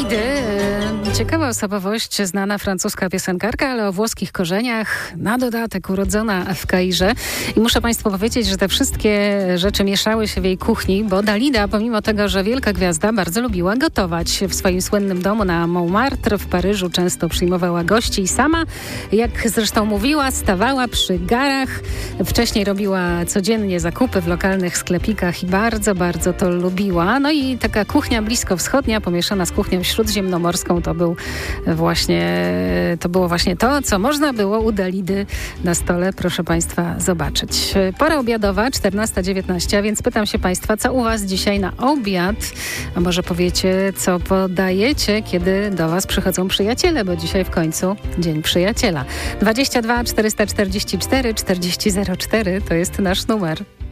Dalidy. Ciekawa osobowość, znana francuska piosenkarka, ale o włoskich korzeniach, na dodatek urodzona w Kairze. I muszę Państwu powiedzieć, że te wszystkie rzeczy mieszały się w jej kuchni, bo Dalida, pomimo tego, że wielka gwiazda, bardzo lubiła gotować. W swoim słynnym domu na Montmartre w Paryżu często przyjmowała gości i sama, jak zresztą mówiła, stawała przy garach. Wcześniej robiła codziennie zakupy w lokalnych sklepikach i bardzo, bardzo to lubiła. No i taka kuchnia bliskowschodnia pomieszana z kuchnią śródziemnomorską to było właśnie to, co można było u Dalidy na stole, proszę Państwa, zobaczyć. Pora obiadowa, 14:19, a więc pytam się Państwa, co u Was dzisiaj na obiad? A może powiecie, co podajecie, kiedy do Was przychodzą przyjaciele, bo dzisiaj w końcu Dzień Przyjaciela. 22 444 4004 to jest nasz numer.